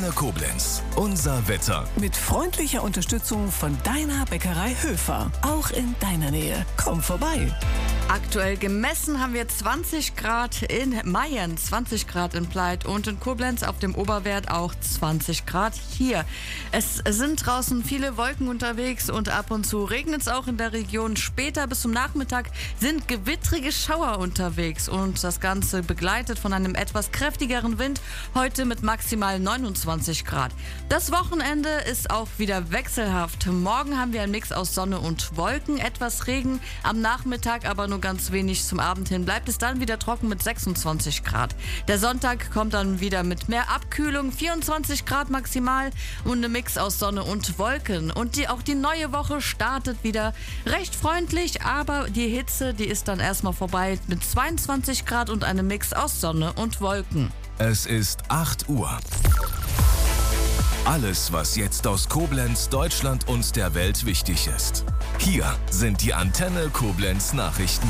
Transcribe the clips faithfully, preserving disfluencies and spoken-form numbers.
Antenne Koblenz. Unser Wetter. Mit freundlicher Unterstützung von deiner Bäckerei Höfer. Auch in deiner Nähe. Komm vorbei. Aktuell gemessen haben wir zwanzig Grad in Mayen, zwanzig Grad in Pleit und in Koblenz auf dem Oberwert auch zwanzig Grad hier. Es sind draußen viele Wolken unterwegs und ab und zu regnet es auch in der Region. Später bis zum Nachmittag sind gewittrige Schauer unterwegs und das Ganze begleitet von einem etwas kräftigeren Wind, heute mit maximal neunundzwanzig Grad. Das Wochenende ist auch wieder wechselhaft. Morgen haben wir einen Mix aus Sonne und Wolken, etwas Regen, am Nachmittag aber nur ganz wenig. Zum Abend hin bleibt es dann wieder trocken mit sechsundzwanzig Grad. Der Sonntag kommt dann wieder mit mehr Abkühlung, vierundzwanzig Grad maximal und ein Mix aus Sonne und Wolken. Und die, auch die neue Woche startet wieder recht freundlich, aber die Hitze, die ist dann erstmal vorbei mit zweiundzwanzig Grad und einem Mix aus Sonne und Wolken. Es ist acht Uhr. Alles, was jetzt aus Koblenz, Deutschland und der Welt wichtig ist. Hier sind die Antenne Koblenz Nachrichten.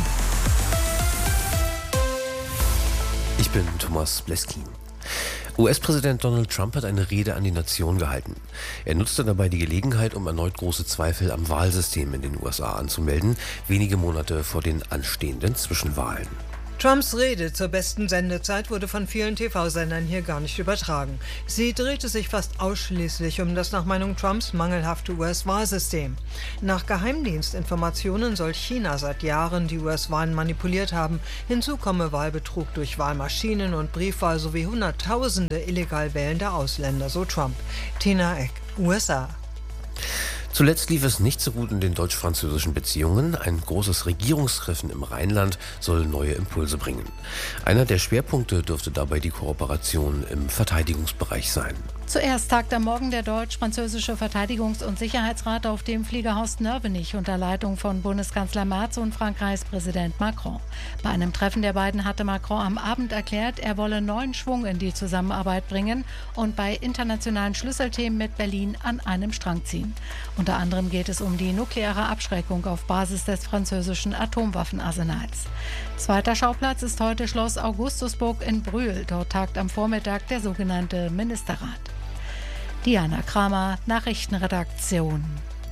Ich bin Thomas Bleskin. U S-Präsident Donald Trump hat eine Rede an die Nation gehalten. Er nutzte dabei die Gelegenheit, um erneut große Zweifel am Wahlsystem in den U S A anzumelden, wenige Monate vor den anstehenden Zwischenwahlen. Trumps Rede zur besten Sendezeit wurde von vielen T V-Sendern hier gar nicht übertragen. Sie drehte sich fast ausschließlich um das nach Meinung Trumps mangelhafte U S-Wahlsystem. Nach Geheimdienstinformationen soll China seit Jahren die U S-Wahlen manipuliert haben. Hinzu komme Wahlbetrug durch Wahlmaschinen und Briefwahl sowie Hunderttausende illegal wählende Ausländer, so Trump. Tina Eck, U S A. Zuletzt lief es nicht so gut in den deutsch-französischen Beziehungen. Ein großes Regierungstreffen im Rheinland soll neue Impulse bringen. Einer der Schwerpunkte dürfte dabei die Kooperation im Verteidigungsbereich sein. Zuerst tagt am Morgen der deutsch-französische Verteidigungs- und Sicherheitsrat auf dem Fliegerhaus Nörvenich unter Leitung von Bundeskanzler Merz und Frankreichs Präsident Macron. Bei einem Treffen der beiden hatte Macron am Abend erklärt, er wolle neuen Schwung in die Zusammenarbeit bringen und bei internationalen Schlüsselthemen mit Berlin an einem Strang ziehen. Unter anderem geht es um die nukleare Abschreckung auf Basis des französischen Atomwaffenarsenals. Zweiter Schauplatz ist heute Schloss Augustusburg in Brühl. Dort tagt am Vormittag der sogenannte Ministerrat. Diana Kramer, Nachrichtenredaktion.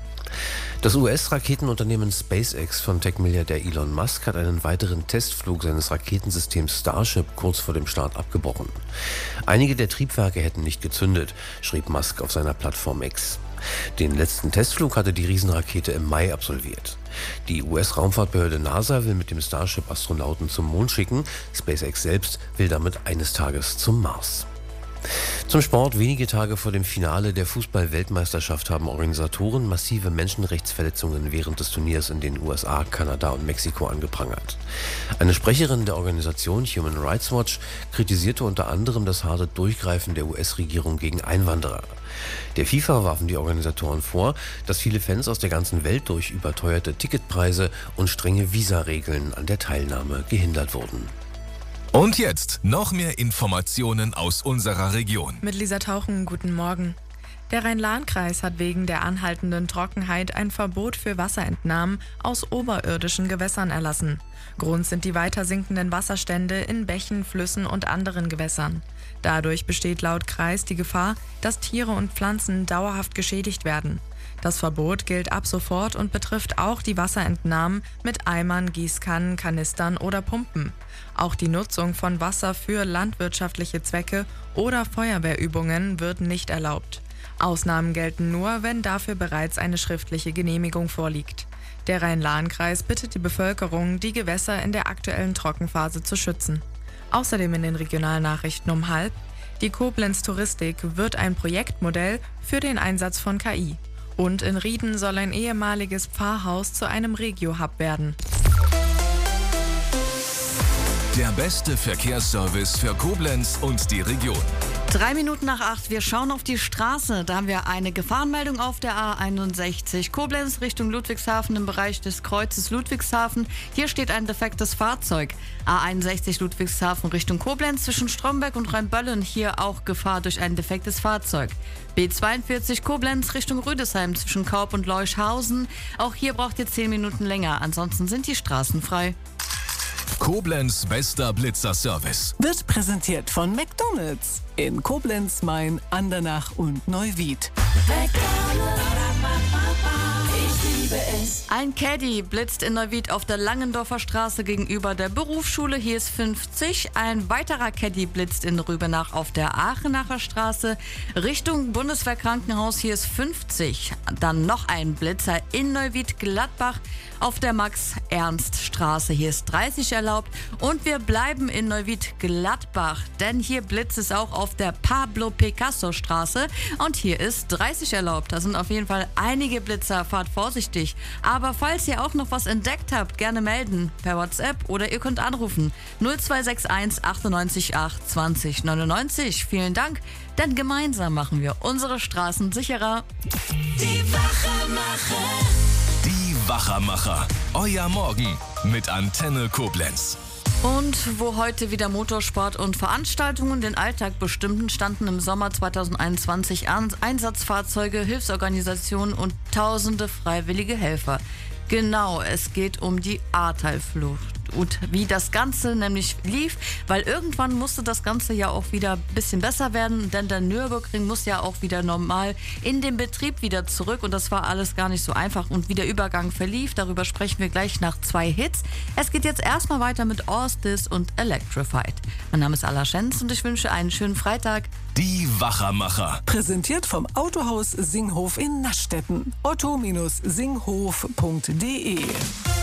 Das U S-Raketenunternehmen SpaceX von Tech-Milliardär Elon Musk hat einen weiteren Testflug seines Raketensystems Starship kurz vor dem Start abgebrochen. Einige der Triebwerke hätten nicht gezündet, schrieb Musk auf seiner Plattform X. Den letzten Testflug hatte die Riesenrakete im Mai absolviert. Die U S-Raumfahrtbehörde NASA will mit dem Starship Astronauten zum Mond schicken. SpaceX selbst will damit eines Tages zum Mars. Zum Sport. Wenige Tage vor dem Finale der Fußball-Weltmeisterschaft haben Organisatoren massive Menschenrechtsverletzungen während des Turniers in den U S A, Kanada und Mexiko angeprangert. Eine Sprecherin der Organisation Human Rights Watch kritisierte unter anderem das harte Durchgreifen der U S-Regierung gegen Einwanderer. Der FIFA warfen die Organisatoren vor, dass viele Fans aus der ganzen Welt durch überteuerte Ticketpreise und strenge Visaregeln an der Teilnahme gehindert wurden. Und jetzt noch mehr Informationen aus unserer Region. Mit Lisa Tauchen, guten Morgen. Der Rhein-Lahn-Kreis hat wegen der anhaltenden Trockenheit ein Verbot für Wasserentnahmen aus oberirdischen Gewässern erlassen. Grund sind die weiter sinkenden Wasserstände in Bächen, Flüssen und anderen Gewässern. Dadurch besteht laut Kreis die Gefahr, dass Tiere und Pflanzen dauerhaft geschädigt werden. Das Verbot gilt ab sofort und betrifft auch die Wasserentnahmen mit Eimern, Gießkannen, Kanistern oder Pumpen. Auch die Nutzung von Wasser für landwirtschaftliche Zwecke oder Feuerwehrübungen wird nicht erlaubt. Ausnahmen gelten nur, wenn dafür bereits eine schriftliche Genehmigung vorliegt. Der Rhein-Lahn-Kreis bittet die Bevölkerung, die Gewässer in der aktuellen Trockenphase zu schützen. Außerdem in den Regionalnachrichten um halb: Die Koblenz Touristik wird ein Projektmodell für den Einsatz von K I. Und in Rieden soll ein ehemaliges Pfarrhaus zu einem Regio-Hub werden. Der beste Verkehrsservice für Koblenz und die Region. Drei Minuten nach acht, wir schauen auf die Straße. Da haben wir eine Gefahrenmeldung auf der A einundsechzig. Koblenz Richtung Ludwigshafen im Bereich des Kreuzes Ludwigshafen. Hier steht ein defektes Fahrzeug. A einundsechzig Ludwigshafen Richtung Koblenz zwischen Stromberg und Rheinböllen. Hier auch Gefahr durch ein defektes Fahrzeug. B zweiundvierzig Koblenz Richtung Rüdesheim zwischen Kaub und Leuschhausen. Auch hier braucht ihr zehn Minuten länger. Ansonsten sind die Straßen frei. Koblenz bester Blitzerservice. Wird präsentiert von McDonald's in Koblenz, Main, Andernach und Neuwied. Ein Caddy blitzt in Neuwied auf der Langendorfer Straße gegenüber der Berufsschule. Hier ist fünfzig. Ein weiterer Caddy blitzt in Rübenach auf der Aachenacher Straße Richtung Bundeswehrkrankenhaus. Hier ist fünfzig. Dann noch ein Blitzer in Neuwied-Gladbach auf der Max-Ernst-Straße. Hier ist dreißig erlaubt. Und wir bleiben in Neuwied-Gladbach, denn hier blitzt es auch auf der Pablo-Picasso-Straße. Und hier ist dreißig erlaubt. Da sind auf jeden Fall einige Blitzer. Fahrt vorsichtig. Aber falls ihr auch noch was entdeckt habt, gerne melden per WhatsApp oder ihr könnt anrufen null zwei sechs eins achtundneunzig acht zwanzig neunundneunzig. Vielen Dank, denn gemeinsam machen wir unsere Straßen sicherer. Die Wachermacher. Die Wachermacher. Euer Morgen mit Antenne Koblenz. Und wo heute wieder Motorsport und Veranstaltungen den Alltag bestimmten, standen im Sommer zweitausendeinundzwanzig Einsatzfahrzeuge, Hilfsorganisationen und tausende freiwillige Helfer. Genau, es geht um die Ahrtal-Flucht und wie das Ganze nämlich lief, weil irgendwann musste das Ganze ja auch wieder ein bisschen besser werden, denn der Nürburgring muss ja auch wieder normal in den Betrieb wieder zurück und das war alles gar nicht so einfach und wie der Übergang verlief, darüber sprechen wir gleich nach zwei Hits. Es geht jetzt erstmal weiter mit Orstis und Electrified. Mein Name ist Alla Schenz und ich wünsche einen schönen Freitag. Die Wachermacher. Präsentiert vom Autohaus Singhof in Naschstetten. otto Bindestrich singhof punkt de